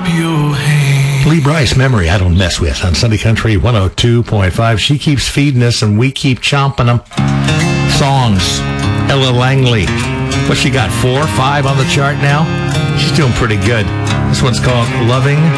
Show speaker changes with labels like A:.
A: your hand.
B: Lee Brice, Memory I Don't Mess With on Sunday Country 102.5. She keeps feeding us and we keep chomping them. Songs. Ella Langley. What she got, 4 or 5 on the chart now? She's doing pretty good. This one's called Loving